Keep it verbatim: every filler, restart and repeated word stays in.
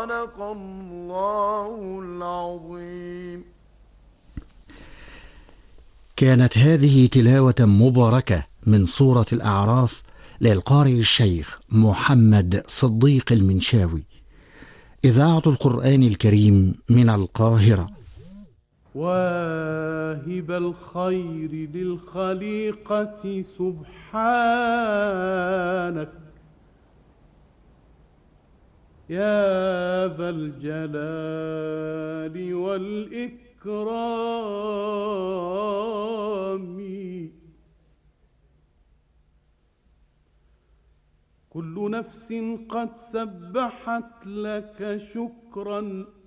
صدق الله العظيم. كانت هذه تلاوة مباركة من سورة الأعراف للقارئ الشيخ محمد صديق المنشاوي، إذاعة القرآن الكريم من القاهرة. واهب الخير للخليقة سبحانك يا ذا الجلال والإكرام. كل نفس قد سبحت لك شكرا